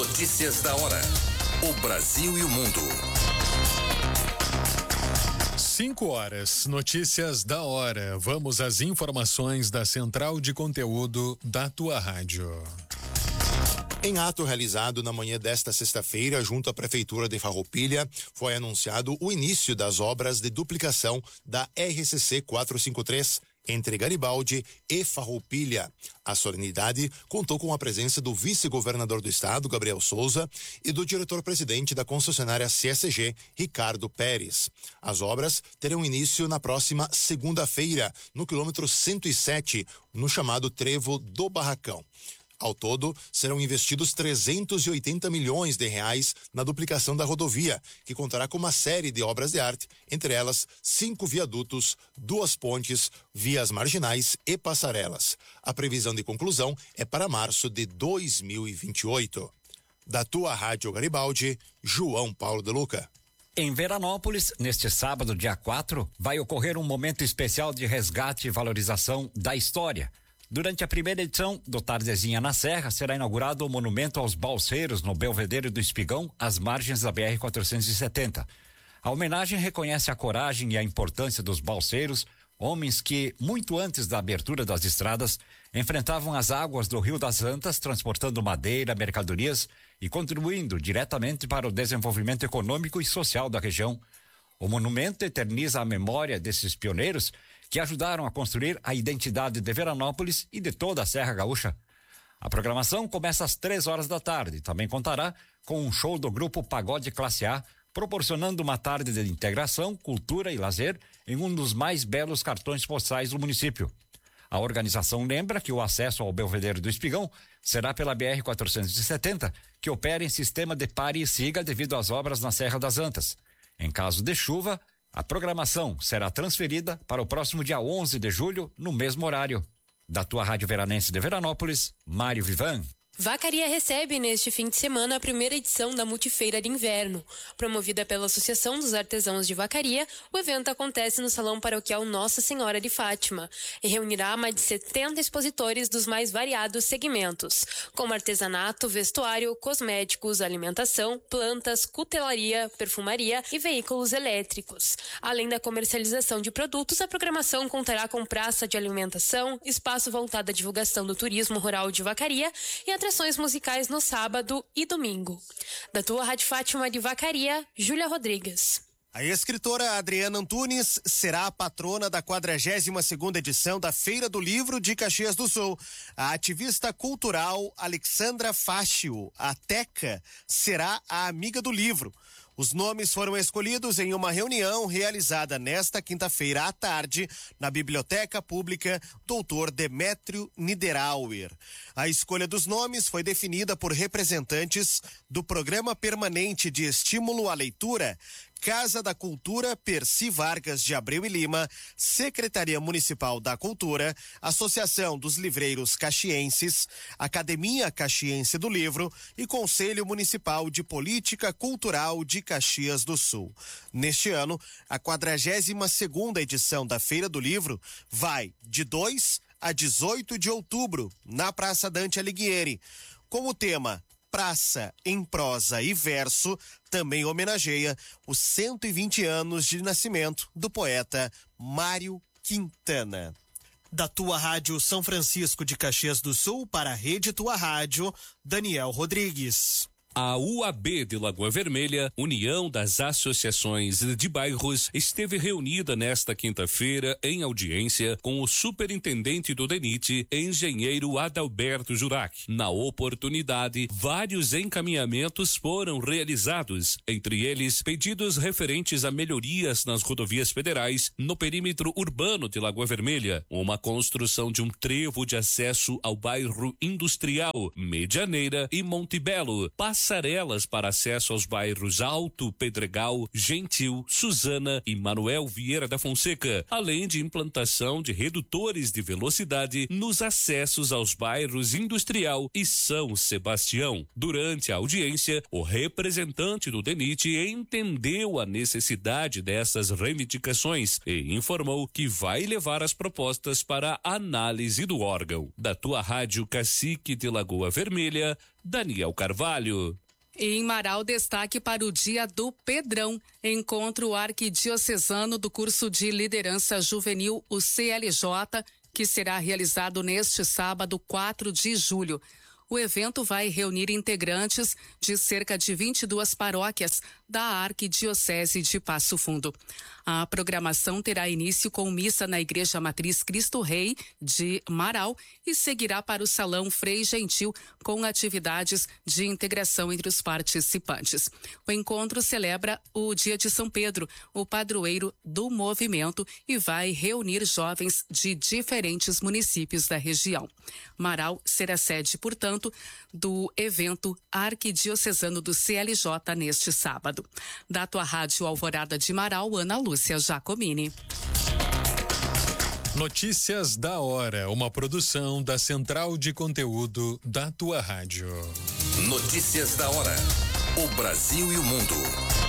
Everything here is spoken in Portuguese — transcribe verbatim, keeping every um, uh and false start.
Notícias da hora. O Brasil e o mundo. Cinco horas, notícias da hora. Vamos às informações da Central de Conteúdo da tua rádio. Em ato realizado na manhã desta sexta-feira, junto à Prefeitura de Farroupilha, foi anunciado o início das obras de duplicação da R C C quatrocentos e cinquenta e três entre Garibaldi e Farroupilha. A solenidade contou com a presença do vice-governador do estado, Gabriel Souza, e do diretor-presidente da concessionária C S G, Ricardo Pérez. As obras terão início na próxima segunda-feira, no quilômetro cento e sete, no chamado Trevo do Barracão. Ao todo, serão investidos trezentos e oitenta milhões de reais na duplicação da rodovia, que contará com uma série de obras de arte, entre elas cinco viadutos, duas pontes, vias marginais e passarelas. A previsão de conclusão é para março de dois mil e vinte e oito. Da tua Rádio Garibaldi, João Paulo de Luca. Em Veranópolis, neste sábado, dia quatro, vai ocorrer um momento especial de resgate e valorização da história. Durante a primeira edição do Tardezinha na Serra, será inaugurado o monumento aos balseiros no Belvedere do Espigão, às margens da B R quatrocentos e setenta. A homenagem reconhece a coragem e a importância dos balseiros, homens que, muito antes da abertura das estradas, enfrentavam as águas do Rio das Antas, transportando madeira, mercadorias e contribuindo diretamente para o desenvolvimento econômico e social da região. O monumento eterniza a memória desses pioneiros que ajudaram a construir a identidade de Veranópolis e de toda a Serra Gaúcha. A programação começa às três horas da tarde. Também contará com um show do grupo Pagode Classe A, proporcionando uma tarde de integração, cultura e lazer em um dos mais belos cartões postais do município. A organização lembra que o acesso ao Belvedere do Espigão será pela B R quatrocentos e setenta, que opera em sistema de pare e siga devido às obras na Serra das Antas. Em caso de chuva, a programação será transferida para o próximo dia onze de julho, no mesmo horário. Da tua Rádio Veranense de Veranópolis, Mário Vivan. Vacaria recebe neste fim de semana a primeira edição da Multifeira de Inverno. Promovida pela Associação dos Artesãos de Vacaria, o evento acontece no Salão Paroquial Nossa Senhora de Fátima e reunirá mais de setenta expositores dos mais variados segmentos, como artesanato, vestuário, cosméticos, alimentação, plantas, cutelaria, perfumaria e veículos elétricos. Além da comercialização de produtos, a programação contará com praça de alimentação, espaço voltado à divulgação do turismo rural de Vacaria e atrações musicais no sábado e domingo. Da tua Rádio Fátima de Vacaria, Júlia Rodrigues. A escritora Adriana Antunes será a patrona da quadragésima segunda edição da Feira do Livro de Caxias do Sul. A ativista cultural Alexandra Fácio, a Teca, será a amiga do livro. Os nomes foram escolhidos em uma reunião realizada nesta quinta-feira à tarde na Biblioteca Pública doutor Demétrio Niederauer. A escolha dos nomes foi definida por representantes do Programa Permanente de Estímulo à Leitura, Casa da Cultura Percy Vargas de Abreu e Lima, Secretaria Municipal da Cultura, Associação dos Livreiros Caxienses, Academia Caxiense do Livro e Conselho Municipal de Política Cultural de Caxias do Sul. Neste ano, a quadragésima segunda edição da Feira do Livro vai de dois a dezoito de outubro, na Praça Dante Alighieri, com o tema Praça em Prosa e Verso, também homenageia os cento e vinte anos de nascimento do poeta Mário Quintana. Da tua Rádio São Francisco de Caxias do Sul para a Rede Tua Rádio, Daniel Rodrigues. A U A B de Lagoa Vermelha, União das Associações de Bairros, esteve reunida nesta quinta-feira em audiência com o superintendente do DENIT, engenheiro Adalberto Jurac. Na oportunidade, vários encaminhamentos foram realizados, entre eles pedidos referentes a melhorias nas rodovias federais no perímetro urbano de Lagoa Vermelha, uma construção de um trevo de acesso ao bairro Industrial, Medianeira e Monte Belo, passarelas para acesso aos bairros Alto, Pedregal, Gentil, Suzana e Manuel Vieira da Fonseca, além de implantação de redutores de velocidade nos acessos aos bairros Industrial e São Sebastião. Durante a audiência, o representante do DENIT entendeu a necessidade dessas reivindicações e informou que vai levar as propostas para análise do órgão. Da tua Rádio Cacique de Lagoa Vermelha, Daniel Carvalho. Em Marau, destaque para o Dia do Pedrão, encontro arquidiocesano do curso de liderança juvenil, o C L J, que será realizado neste sábado, quatro de julho. O evento vai reunir integrantes de cerca de vinte e duas paróquias da Arquidiocese de Passo Fundo. A programação terá início com missa na Igreja Matriz Cristo Rei de Marau e seguirá para o Salão Frei Gentil com atividades de integração entre os participantes. O encontro celebra o Dia de São Pedro, o padroeiro do movimento, e vai reunir jovens de diferentes municípios da região. Marau será sede, portanto, do evento arquidiocesano do C L J neste sábado. Da tua rádio Alvorada de Marau, Ana Lúcia Jacomini. Notícias da hora, uma produção da Central de Conteúdo da tua rádio. Notícias da hora. O Brasil e o mundo.